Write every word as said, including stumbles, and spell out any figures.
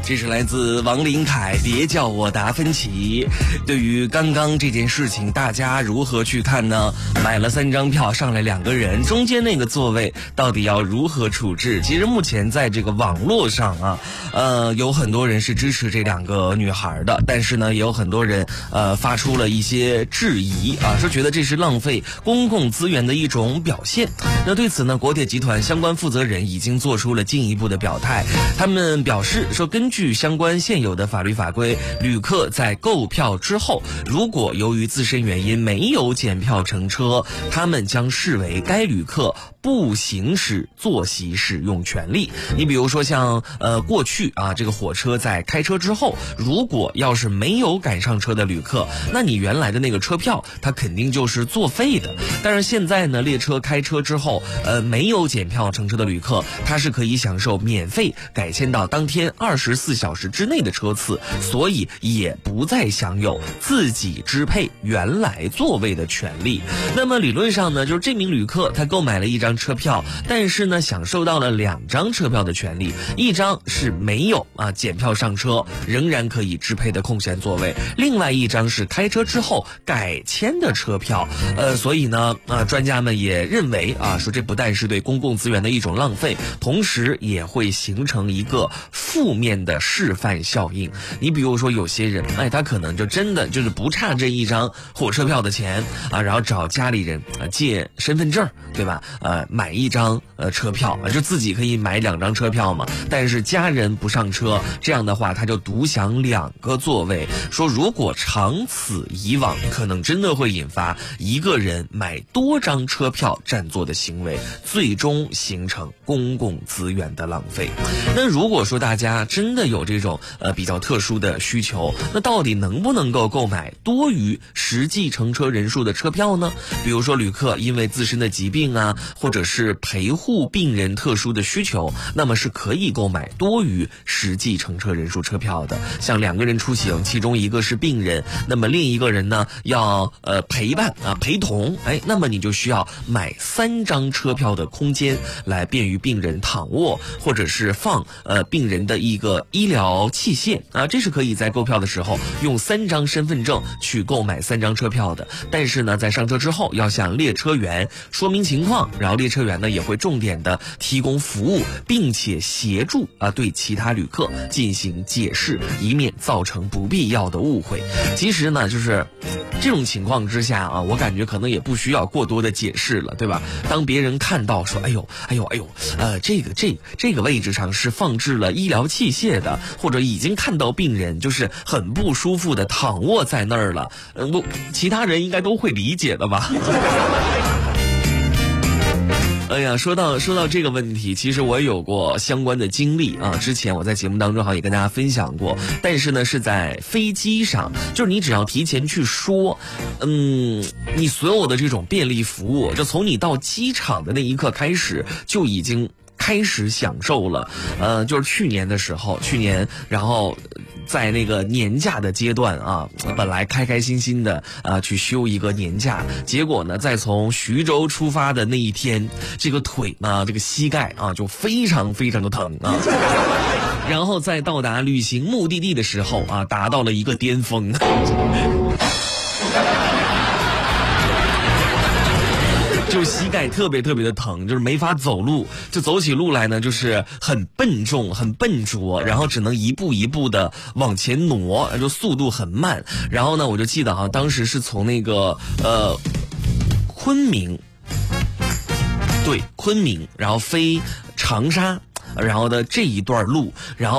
这是来自王林凯，别叫我达芬奇。对于刚刚这件事情，大家如何去看呢？买了三张票，上来两个人，中间那个座位到底要如何处置？其实目前在这个网络上啊，呃，有很多人是支持这两个女孩的，但是呢，也有很多人呃发出了一些质疑啊，说觉得这是浪费公共资源的一种表现。那对此呢，国铁集团相关负责人已经做出了进一步的表态，他们表示说，根据相关现有的法律法规，旅客在购票之后，如果由于自身原因没有检票乘车，他们将视为该旅客不行使坐席使用权利。你比如说像呃过去啊，这个火车在开车之后，如果要是没有赶上车的旅客，那你原来的那个车票它肯定就是作废的。但是现在呢，列车开车之后，呃没有检票乘车的旅客，他是可以享受免费改签到当天二十四小时之内的车次，所以也不再享有自己支配原来座位的权利。那么理论上呢，就是这名旅客他购买了一张车票，但是呢享受到了两张车票的权利，一张是没有啊检票上车仍然可以支配的空闲座位，另外一张是开车之后改签的车票。呃，所以呢啊专家们也认为啊，说这不但是对公共资源的一种浪费，同时也会形成一个负面的示范效应。你比如说有些人，哎，他可能就真的就是不差这一张火车票的钱啊，然后找家里人啊借身份证，对吧？呃，买一张呃车票啊，就自己可以买两张车票嘛。但是家人不上车，这样的话他就独享两个座位。说如果长此以往，可能真的会引发一个人买多张车票占座的行为，最终形成公共资源的浪费。那如果说大家真的有这种呃比较特殊的需求，那到底能不能够购买多于实际乘车人数的车票呢？比如说旅客因为自身的疾病啊，或者是陪护病人特殊的需求，那么是可以购买多于实际乘车人数车票的。像两个人出行，其中一个是病人，那么另一个人呢要呃陪伴啊陪同，哎，那么你就需要买三张车票的空间，来便于病人躺卧，或者是放呃病人的一个医疗器械啊，这是可以在购票的时候用三张身份证去购买三张车票的。但是呢，在上车之后要向列车员说明情况，然后列车员呢也会重点的提供服务，并且协助啊对其他旅客进行解释，以免造成不必要的误会。其实呢，就是这种情况之下啊，我感觉可能也不需要过多的解释了，对吧？当别人看到说，哎呦，哎呦，哎呦，呃，这个这这个位置上是放置了医疗器械的，或者已经看到病人就是很不舒服的躺卧在那儿了，呃，不，其他人应该都会理解的吧？哎呀，说到说到这个问题，其实我也有过相关的经历啊。之前我在节目当中好像也跟大家分享过，但是呢是在飞机上，就是你只要提前去说，嗯，你所有的这种便利服务，就从你到机场的那一刻开始就已经开始享受了。呃，就是去年的时候，去年然后在那个年假的阶段啊，本来开开心心的啊去休一个年假，结果呢，在从徐州出发的那一天，这个腿呢，这个膝盖啊就非常非常的疼啊。然后在到达旅行目的地的时候啊，达到了一个巅峰。就膝盖特别特别的疼，就是没法走路，就走起路来呢就是很笨重很笨拙，然后只能一步一步的往前挪，就速度很慢。然后呢我就记得啊，当时是从那个呃昆明，对，昆明，然后飞长沙，然后的这一段路，然后